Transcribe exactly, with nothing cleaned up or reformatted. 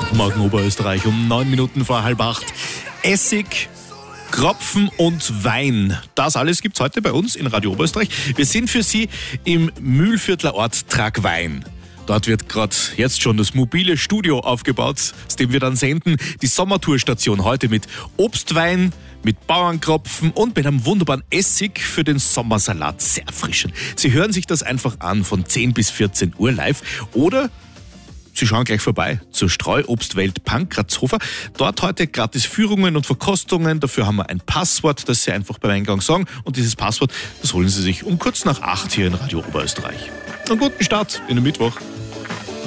Morgen Oberösterreich um neun Minuten vor halb acht. Essig, Kropfen und Wein. Das alles gibt's heute bei uns in Radio Oberösterreich. Wir sind für Sie im Mühlviertler Ort Tragwein. Dort wird gerade jetzt schon das mobile Studio aufgebaut, aus dem wir dann senden. Die Sommertourstation heute mit Obstwein, mit Bauernkropfen und mit einem wunderbaren Essig für den Sommersalat. Sehr erfrischend. Sie hören sich das einfach an von zehn bis vierzehn Uhr live oder Sie schauen gleich vorbei zur Streuobstwelt Pankratzhofer. Dort heute gratis Führungen und Verkostungen. Dafür haben wir ein Passwort, das Sie einfach beim Eingang sagen. Und dieses Passwort, das holen Sie sich um kurz nach acht hier in Radio Oberösterreich. Einen guten Start in den Mittwoch.